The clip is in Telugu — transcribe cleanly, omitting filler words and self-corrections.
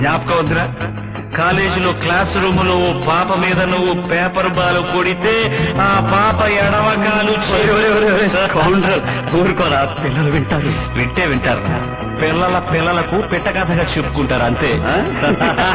జ్ఞాపకం వద్దురా కాలేజీలో క్లాస్ రూమ్ లో పాప మీద నువ్వు పేపర్ బాలు కొడితే ఆ పాప ఎడవకాలు ఊరుకోరా పిల్లలు వింటారు వింటారు పిల్లలకు పిట్ట కథగా చెప్పుకుంటారు అంతే